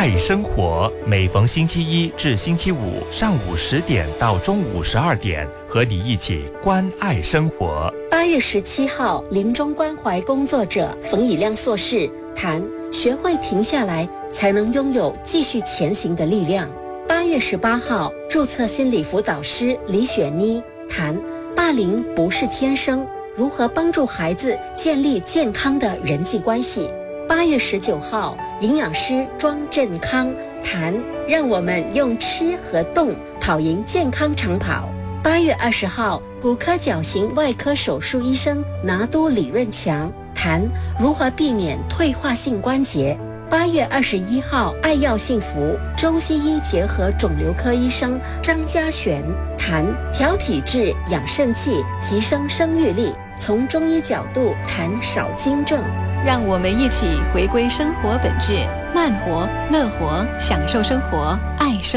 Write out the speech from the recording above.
爱生活，每逢星期一至星期五上午10点到中午12点，和你一起关爱生活。 8月17号，临终关怀工作者冯以亮硕士谈学会停下来，才能拥有继续前行的力量。8月18号，注册心理辅导师李雪妮谈霸凌不是天生，如何帮助孩子建立健康的人际关系。8月19号，营养师庄振康谈让我们用吃和动跑赢健康长跑。8月20号，骨科矫形外科手术医生拿督李润强谈如何避免退化性关节。8月21号，爱要幸福中西医结合肿瘤科医生张家璇谈调体质养肾气，提升生育力，从中医角度谈少精症。 让我们一起回归生活本质，慢活、乐活，享受生活，爱生活。